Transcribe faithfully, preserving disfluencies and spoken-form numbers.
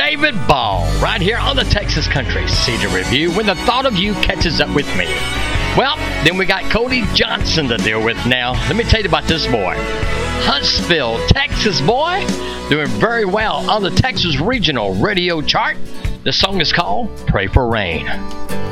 David Ball, right here on the Texas Country Season Review, when the thought of you catches up with me. Well, then we got Cody Johnson to deal with now. Let me tell you about this boy. Huntsville, Texas boy, doing very well on the Texas Regional Radio Chart. The song is called Pray for Rain.